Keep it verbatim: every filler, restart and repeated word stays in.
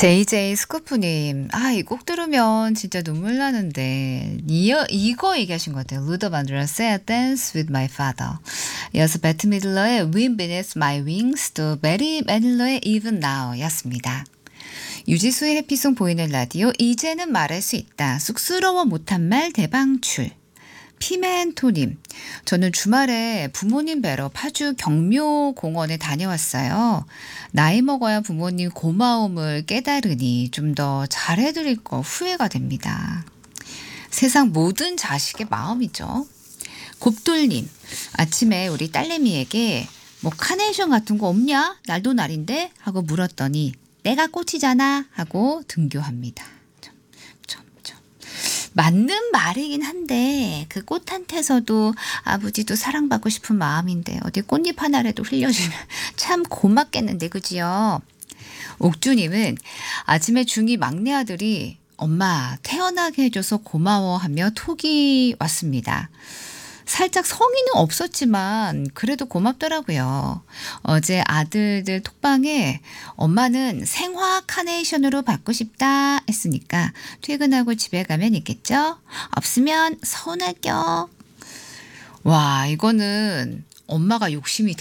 제이제이 스쿠프님, 아, 이 곡 들으면 진짜 눈물 나는데, 이어, 이거 얘기하신 것 같아요. 루더 반드라스의 Dance with My Father. 이어서 배트 미들러의 Wind Beneath My Wings, 또 메리 매닐러의 Even Now 였습니다. 유지수의 해피송 보이는 라디오, 이제는 말할 수 있다. 쑥스러워 못한 말 대방출. 피멘토님, 저는 주말에 부모님 뵈러 파주 경묘공원에 다녀왔어요. 나이 먹어야 부모님 고마움을 깨달으니 좀 더 잘해드릴 거 후회가 됩니다. 세상 모든 자식의 마음이죠. 곱돌님, 아침에 우리 딸내미에게 뭐 카네이션 같은 거 없냐? 날도 날인데? 하고 물었더니 내가 꽃이잖아 하고 등교합니다. 참, 참, 참. 맞는 말이긴 한데 그 꽃한테서도 아버지도 사랑받고 싶은 마음인데 어디 꽃잎 하나라도 흘려주면 참 고맙겠는데 그지요? 옥주님은 아침에 중이 막내 아들이 엄마 태어나게 해줘서 고마워하며 톡이 왔습니다. 살짝 성의는 없었지만 그래도 고맙더라고요. 어제 아들들 톡방에 엄마는 생화 카네이션으로 받고 싶다 했으니까 퇴근하고 집에 가면 있겠죠? 없으면 서운할겨. 와, 이거는 엄마가 욕심이